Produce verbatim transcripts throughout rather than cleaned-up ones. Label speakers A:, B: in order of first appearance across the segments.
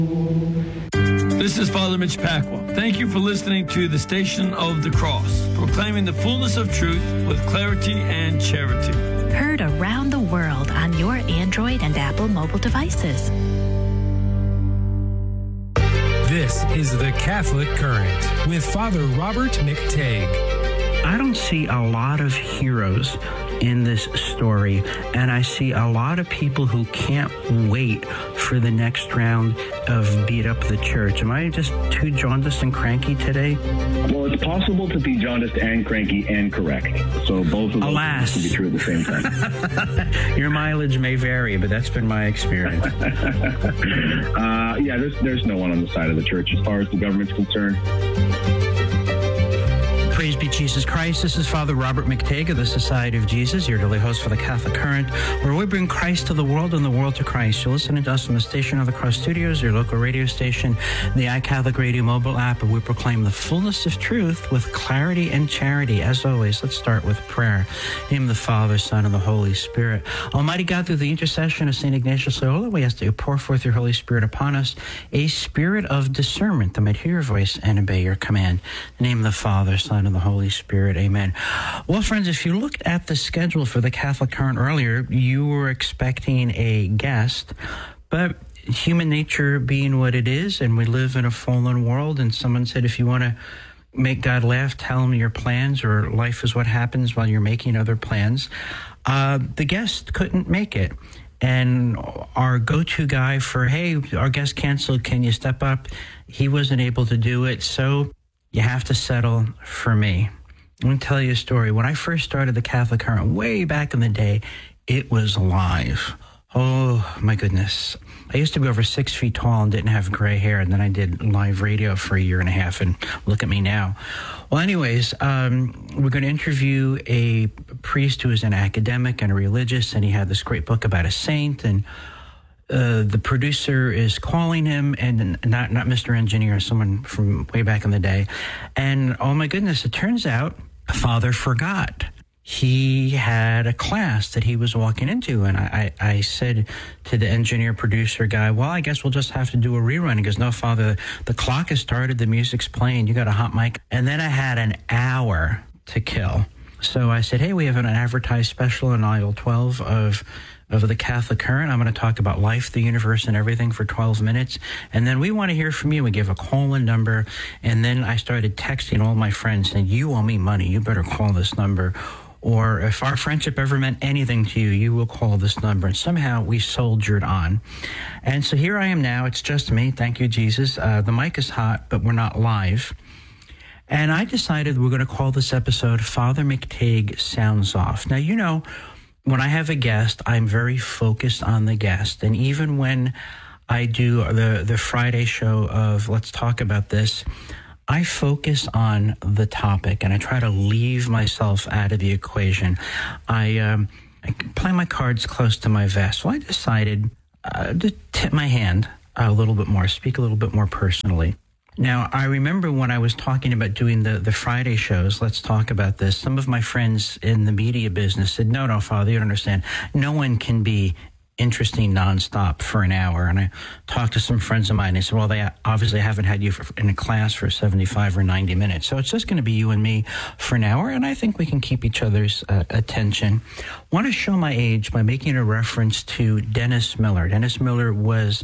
A: This is Father Mitch Pacwa. Thank you for listening to the Station of the Cross, proclaiming the fullness of truth with clarity and charity.
B: Heard around the world on your Android and Apple mobile devices.
C: This is The Catholic Current with Father Robert McTague.
D: I don't see a lot of heroes in this story, and I see a lot of people who can't wait for the next round of Beat Up the Church. Am I just too jaundiced and cranky today?
E: Well, it's possible to be jaundiced and cranky and correct. So both of those
D: Alas.
E: can be true at the same time.
D: Your mileage may vary, but that's been my experience.
E: uh, yeah, there's, there's no one on the side of the church as far as the government's concerned.
D: Praise be Jesus Christ. This is Father Robert McTague of the Society of Jesus, your daily host for the Catholic Current, where we bring Christ to the world and the world to Christ. You're listening to us on the Station of the Cross Studios, your local radio station, the iCatholic Radio mobile app, where we proclaim the fullness of truth with clarity and charity. As always, let's start with prayer. In the name of the Father, Son, and the Holy Spirit. Almighty God, through the intercession of Saint Ignatius Loyola, we ask that you pour forth your Holy Spirit upon us, a spirit of discernment that might hear your voice and obey your command. In the name of the Father, Son, and the Holy Spirit. Amen. Well, friends, if you looked at the schedule for the Catholic Current earlier, you were expecting a guest, but human nature being what it is, and we live in a fallen world, and someone said, if you want to make God laugh, tell him your plans, or life is what happens while you're making other plans. Uh, the guest couldn't make it. And our go-to guy for, hey, our guest canceled, can you step up? He wasn't able to do it, so you have to settle for me. I'm going to tell you a story. When I first started the Catholic Current way back in the day, it was live. Oh, my goodness. I used to be over six feet tall and didn't have gray hair, and then I did live radio for a year and a half, and look at me now. Well, anyways, um, we're going to interview a priest who is an academic and a religious, and he had this great book about a saint, and Uh, the producer is calling him, and not not Mister Engineer, someone from way back in the day. And oh my goodness, it turns out Father forgot. He had a class that he was walking into, and I, I, I said to the engineer producer guy, well, I guess we'll just have to do a rerun. He goes, no, Father, the clock has started, the music's playing, you got a hot mic. And then I had an hour to kill. So I said, hey, we have an advertised special in aisle twelve of of the Catholic Current. I'm going to talk about life, the universe, and everything for twelve minutes. And then we want to hear from you. We give a call-in number. And then I started texting all my friends saying, you owe me money. You better call this number. Or if our friendship ever meant anything to you, you will call this number. And somehow we soldiered on. And so here I am now. It's just me. Thank you, Jesus. Uh, the mic is hot, but we're not live. And I decided we're going to call this episode Father McTague Sounds Off. Now, you know, when I have a guest, I'm very focused on the guest. And even when I do the, the Friday show of Let's Talk About This, I focus on the topic and I try to leave myself out of the equation. I, um, I play my cards close to my vest. So I decided uh, to tip my hand a little bit more, speak a little bit more personally. Now, I remember when I was talking about doing the, the Friday shows, Let's Talk About This, some of my friends in the media business said, no, no, Father, you don't understand. No one can be interesting nonstop for an hour. And I talked to some friends of mine, and they said, well, they obviously haven't had you for, in a class for seventy-five or ninety minutes. So it's just going to be you and me for an hour, and I think we can keep each other's uh, attention. I want to show my age by making a reference to Dennis Miller. Dennis Miller was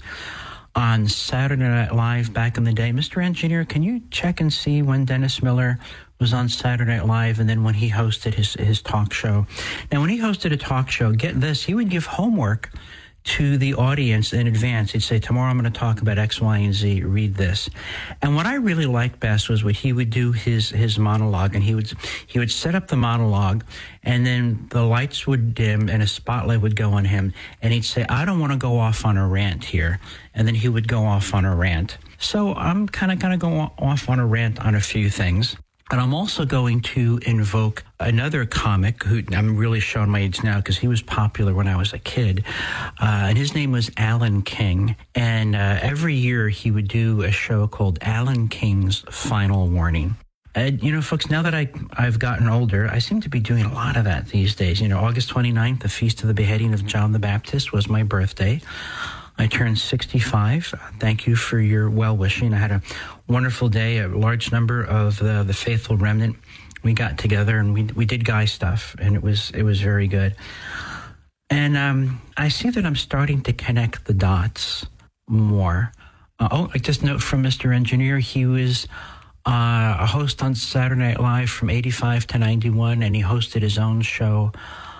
D: on Saturday Night Live back in the day. Mister Engineer, can you check and see when Dennis Miller was on Saturday Night Live and then when he hosted his, his talk show? Now, when he hosted a talk show, get this, he would give homework to the audience in advance. He'd say, tomorrow I'm going to talk about X, Y, and Z. Read this. And what I really liked best was what he would do his his monologue, and he would he would set up the monologue, and then the lights would dim and a spotlight would go on him, and he'd say, I don't want to go off on a rant here. And then he would go off on a rant. So I'm kind of going to go off on a rant on a few things. And I'm also going to invoke another comic who I'm really showing my age now because he was popular when I was a kid. Uh, and his name was Alan King. And uh, every year he would do a show called Alan King's Final Warning. And, you know, folks, now that I, I've gotten older, I seem to be doing a lot of that these days. You know, August twenty-ninth, the Feast of the Beheading of John the Baptist, was my birthday. I turned sixty-five. Thank you for your well-wishing. I had a wonderful day. A large number of the, the faithful remnant, we got together and we we did guy stuff, and it was it was very good. And um, I see that I'm starting to connect the dots more. Uh, oh, I just note from Mister Engineer, he was uh, a host on Saturday Night Live from eighty-five to ninety-one, and he hosted his own show,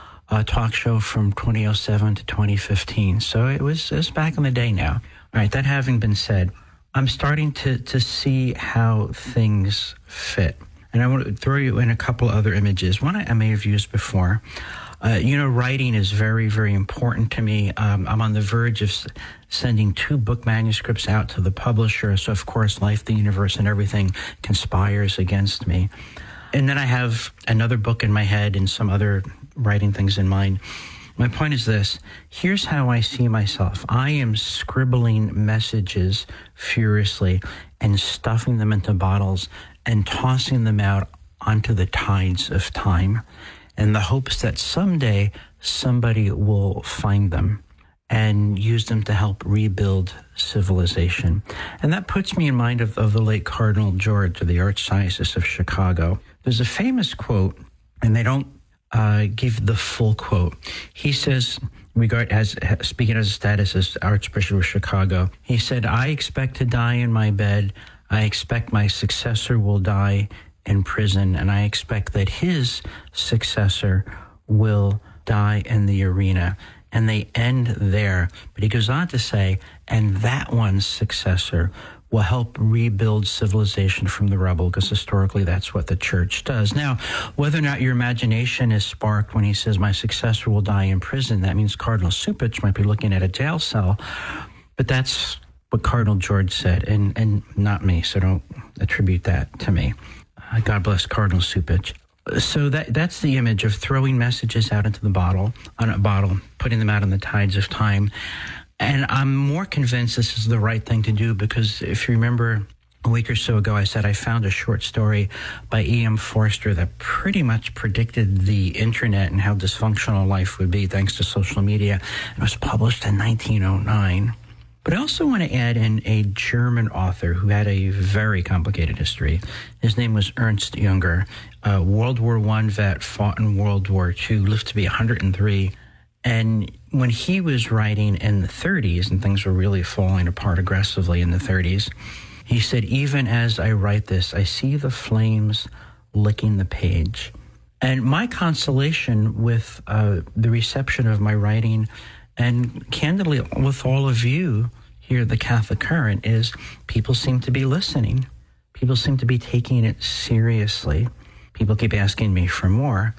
D: a talk show from twenty oh seven to twenty fifteen. So it was, it was back in the day now. All right, that having been said, I'm starting to, to see how things fit. And I want to throw you in a couple other images. One I may have used before. Uh, you know, writing is very, very important to me. Um, I'm on the verge of s- sending two book manuscripts out to the publisher. So, of course, life, the universe, and everything conspires against me. And then I have another book in my head and some other writing things in mind. My point is this. Here's how I see myself. I am scribbling messages furiously and stuffing them into bottles and tossing them out onto the tides of time, in the hopes that someday somebody will find them and use them to help rebuild civilization. And that puts me in mind of, of the late Cardinal George of the Archdiocese of Chicago. There's a famous quote, and they don't uh, give the full quote. He says, regard as speaking as a status as Archbishop of Chicago, he said, "I expect to die in my bed. I expect my successor will die in prison, and I expect that his successor will die in the arena." And they end there. But he goes on to say, and that one's successor will help rebuild civilization from the rubble, because historically that's what the church does. Now, whether or not your imagination is sparked when he says, my successor will die in prison, that means Cardinal Cupich might be looking at a jail cell. But that's what Cardinal George said, and, and not me, so don't attribute that to me. Uh, God bless Cardinal Cupich. So that that's the image of throwing messages out into the bottle, on a bottle, putting them out on the tides of time. And I'm more convinced this is the right thing to do, because if you remember a week or so ago, I said I found a short story by E M Forster that pretty much predicted the internet and how dysfunctional life would be thanks to social media. It was published in nineteen oh nine. But I also want to add in a German author who had a very complicated history. His name was Ernst Junger, a World War One vet, fought in World War Two, lived to be one hundred three. And when he was writing in the thirties, and things were really falling apart aggressively in the thirties, he said, even as I write this, I see the flames licking the page. And my consolation with uh, the reception of my writing, and candidly with all of you here at the Catholic Current, is people seem to be listening. People seem to be taking it seriously. People keep asking me for more.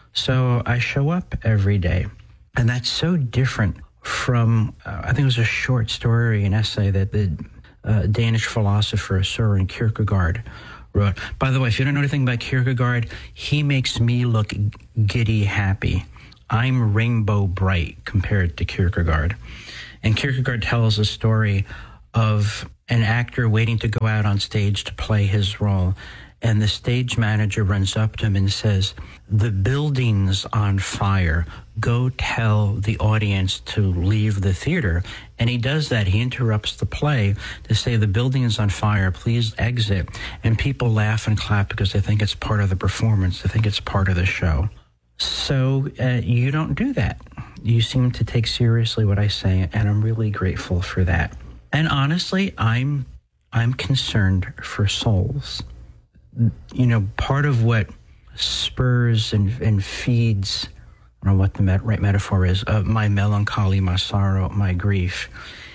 D: So I show up every day. And that's so different from, uh, I think it was a short story, an essay that the uh, Danish philosopher Søren Kierkegaard wrote. By the way, if you don't know anything about Kierkegaard, he makes me look giddy happy. I'm rainbow bright compared to Kierkegaard. And Kierkegaard tells a story of an actor waiting to go out on stage to play his role. And the stage manager runs up to him and says, the building's on fire. Go tell the audience to leave the theater. And he does that. He interrupts the play to say, the building is on fire. Please exit. And people laugh and clap because they think it's part of the performance. They think it's part of the show. So uh, you don't do that. You seem to take seriously what I say, and I'm really grateful for that. And honestly, I'm I'm concerned for souls. You know, part of what spurs and, and feeds, I don't know what the met, right metaphor is, uh, my melancholy, my sorrow, my grief,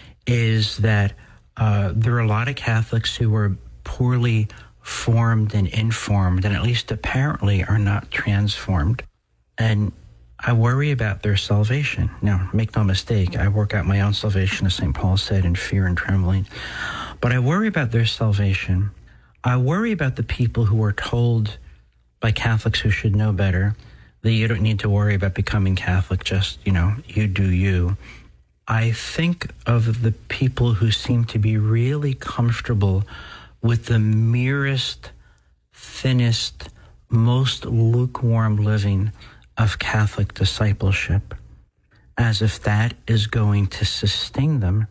D: is that uh, there are a lot of Catholics who are poorly formed and informed, and at least apparently are not transformed. And I worry about their salvation. Now, make no mistake, I work out my own salvation, as Saint Paul said, in fear and trembling. But I worry about their salvation. I worry about the people who are told by Catholics who should know better that you don't need to worry about becoming Catholic, just, you know, you do you. I think of the people who seem to be really comfortable with the merest, thinnest, most lukewarm living of Catholic discipleship, as if that is going to sustain them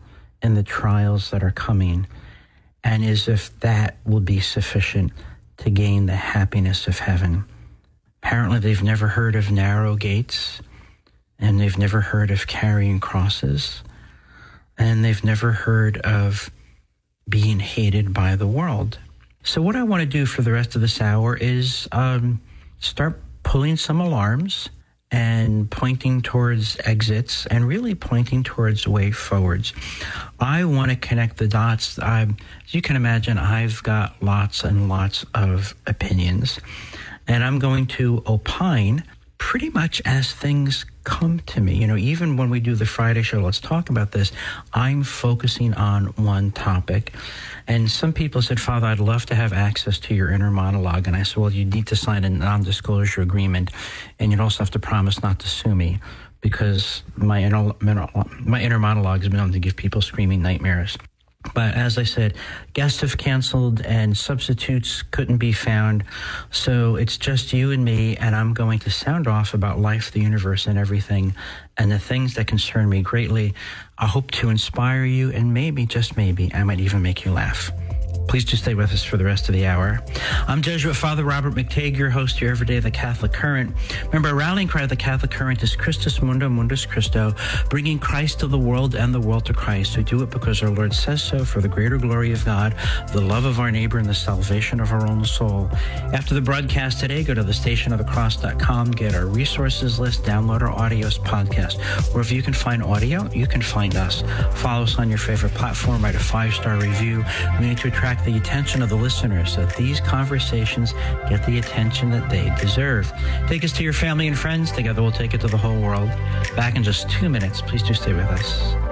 D: in the trials that are coming, and as if that will be sufficient to gain the happiness of heaven. Apparently, they've never heard of narrow gates, and they've never heard of carrying crosses, and they've never heard of being hated by the world. So what I want to do for the rest of this hour is um, start pulling some alarms and pointing towards exits and really pointing towards way forwards. I want to connect the dots. I, as you can imagine, I've got lots and lots of opinions, and I'm going to opine pretty much as things come to me. You know, even when we do the Friday show, let's talk about this, I'm focusing on one topic. And some people said, Father, I'd love to have access to your inner monologue. And I said, well, you need to sign a non-disclosure agreement, and you'd also have to promise not to sue me, because my inner, my inner monologue has been known to give people screaming nightmares. But as I said, guests have canceled and substitutes couldn't be found. So it's just you and me, and I'm going to sound off about life, the universe, and everything, and the things that concern me greatly. I hope to inspire you, and maybe, just maybe, I might even make you laugh. Please do stay with us for the rest of the hour. I'm Jesuit Father Robert McTague, your host here every day of the Catholic Current. Remember, our rallying cry of the Catholic Current is Christus Mundo, Mundus Christo, bringing Christ to the world and the world to Christ. We do it because our Lord says so, for the greater glory of God, the love of our neighbor, and the salvation of our own soul. After the broadcast today, go to the station of the cross dot com, get our resources list, download our audios podcast. Wherever you can find audio, you can find us. Follow us on your favorite platform, write a five-star review. We need to attract the attention of the listeners so that these conversations get the attention that they deserve. Take us to your family and friends. Together we'll take it to the whole world. Back in just two minutes. Please do stay with us.